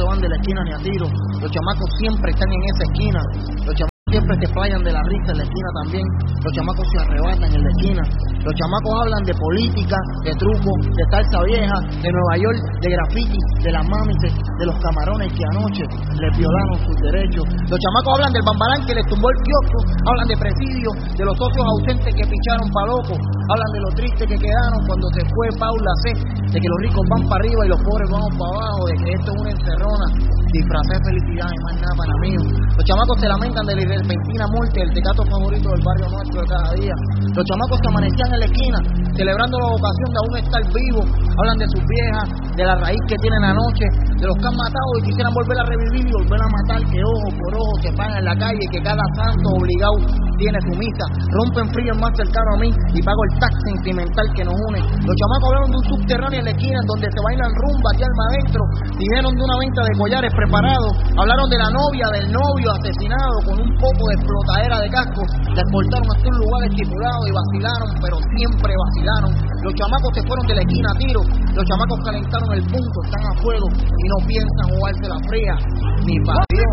van de la esquina ni a tiro. Los chamacos siempre están en esa esquina. Los chamacos siempre te playan de la risa en la esquina también. Los chamacos se arrebatan en la esquina. Los chamacos hablan de política, de truco, de salsa vieja, de Nueva York, de graffiti, de las mamis, de los camarones que anoche les violaron sus derechos. Los chamacos hablan del bambalán que les tumbó el kiosco, hablan de presidio, de los socios ausentes que picharon pa' loco, hablan de lo triste que quedaron cuando se fue Paula C, de que los ricos van para arriba y los pobres vamos para abajo, de que esto es una encerrona, disfrazé de felicidad y más nada para mí. Los chamacos se lamentan de la repentina muerte del tecato favorito del barrio nuestro de cada día. Los chamacos se amanecían en la esquina celebrando la vocación de aún estar vivos, hablan de sus viejas, de la raíz que tienen anoche, de los que han matado y quisieran volver a revivir y volver a matar, que ojo por ojo se pagan en la calle, que cada santo obligado tiene su misa, rompen frío el más cercano a mí y pago el tax sentimental que nos une. Los chamacos hablaron de un subterráneo en la esquina en donde se bailan rumbas y alma adentro, dijeron de una venta de collares preparados, hablaron de la novia, del novio asesinado con un poco de explotadera de casco, la exportaron hasta un lugar estipulado y vacilaron, pero siempre vacilaron. Los chamacos se fueron de la esquina a tiro, los chamacos calentaron el punto, están a fuego y no piensan jugarse la fría ni para Dios.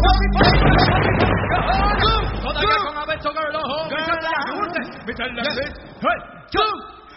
Todavía con Alberto Girl, ojo, Mr.